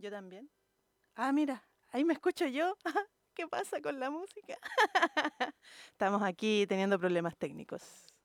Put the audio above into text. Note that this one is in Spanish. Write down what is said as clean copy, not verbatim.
Yo también. Ah, mira, ahí me escucho yo. ¿Qué pasa con la música? Estamos aquí teniendo problemas técnicos.